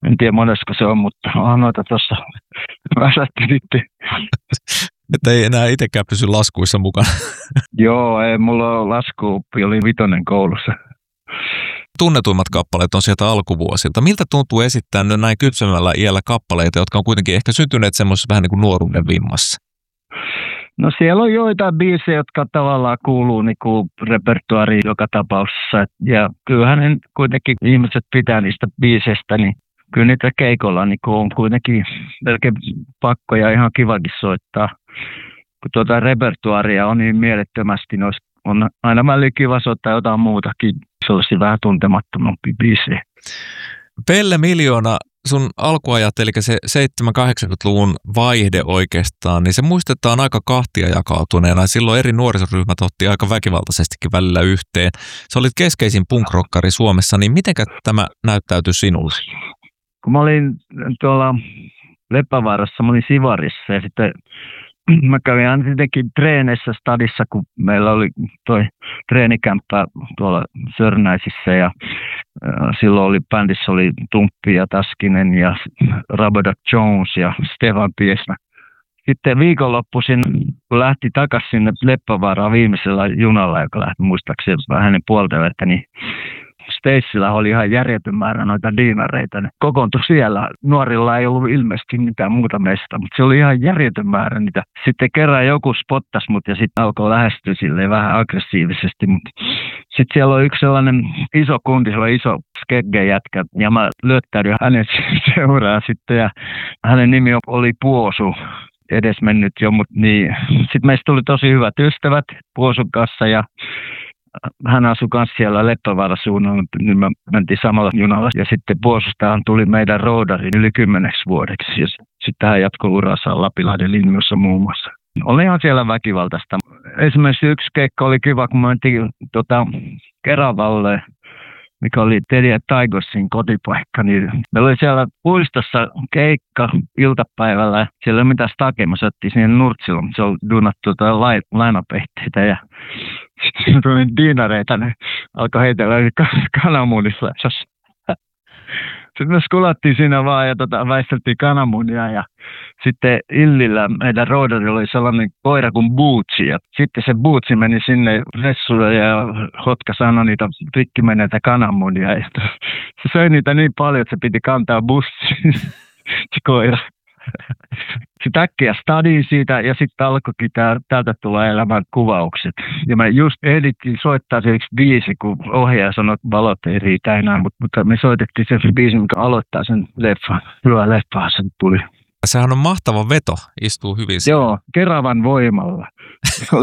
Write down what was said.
En tiedä monesko se on, mutta onhan noita tuossa väsähtelitti. Että ei enää itsekään pysy laskuissa mukana. Joo, ei, mulla on laskuoppi, oli 5 koulussa. Tunnetuimmat kappaleet on sieltä alkuvuosilta. Miltä tuntuu esittää näin kypsemmällä iällä kappaleita, jotka on kuitenkin ehkä syntyneet semmoisessa vähän niin kuin nuoruuden vimmassa? No siellä on joitain biisejä, jotka tavallaan kuuluu niin repertuaariin joka tapauksessa. Ja kyllähän kuitenkin ihmiset pitää niistä biiseistä, niin kyllä niitä keikolla niin on kuitenkin melkein pakko ja ihan kivakin soittaa. Kun tuota repertuaaria on niin mielettömästi, niin on aina välillä kiva soittaa jotain muutakin. Se olisi vähän tuntemattomampi biisi. Pelle Miljoona, sun alkuajat, eli se 70-80-luvun vaihde oikeastaan, niin se muistetaan aika kahtia jakautuneena. Silloin eri nuorisoryhmät otti aika väkivaltaisestikin välillä yhteen. Sä olit keskeisin punkrokkari Suomessa, niin mitenkä tämä näyttäytyi sinulle? Kun mä olin tuolla Leppävaarassa, mä olin Sivarissa ja sitten mä kävin aina tietenkin treeneissä stadissa, kun meillä oli toi treenikämppä tuolla Sörnäisissä ja silloin oli bändissä oli Tumppi ja Taskinen ja Rabada Jones ja Stefan Piesnä. Sitten viikonloppuisin, kun lähti takaisin sinne Leppävaaraan viimeisellä junalla, joka lähti muistaakseni vähän ennen puolta, niin Stacella oli ihan järjetön määrä noita diinareita. Ne kokoontui siellä. Nuorilla ei ollut ilmeisesti mitään muuta meistä, mutta se oli ihan järjetön määrä niitä. Sitten kerran joku spottasi mut ja sitten alkoi lähestyä silleen vähän aggressiivisesti. Sitten siellä oli yksi sellainen iso kundi, se oli iso skegge-jätkä ja mä lyöttäydyin hänen seuraan sitten ja hänen nimi oli Puosu. Edesmennyt jo, mutta niin. Sitten meistä tuli tosi hyvät ystävät Puosun kanssa ja hän asui myös siellä Leppävaaran suunnalla, niin me mentiin samalla junalla. Ja sitten Puosustahan tuli meidän roodari yli 10 vuodeksi. Ja sitten hän jatkoi urassaan Lapinlahden linjoissa muun muassa. Olihan siellä väkivaltaista. Esimerkiksi yksi keikka oli kiva, kun me mentiin Keravalle, mikä oli Teddy Tigersin kotipaikka. Niin meillä oli siellä puistossa keikka iltapäivällä. Siellä ei ole mitään stakeja. Me soittiin siihen Nurtsilla, mutta se oli duunattu lainapehteitä ja sitten tuli diinareita, ne alkoi heitellä kananmunissa. Sitten me skulattiin siinä vaan ja väisteltiin kananmunia ja sitten Illillä meidän roodarilla oli sellainen koira kuin Bootsi ja sitten se Bootsi meni sinne ressulle ja Hotka sanoi niitä rikki meneitä kananmunia ja se söi niitä niin paljon, että se piti kantaa bussiin se koira. Sitten äkkiä stadiin siitä ja sitten alkoikin täältä tulla elämän kuvaukset. Ja me just ehdittiin soittaa se yksi biisi, kun ohjaaja sanoi, että valot ei riitä enää, mutta me soitettiin se biisi, mikä aloittaa sen leffan. Hyvä leffa sen tuli. Sehän on mahtava veto, istuu hyvin. Joo, Keravan voimalla.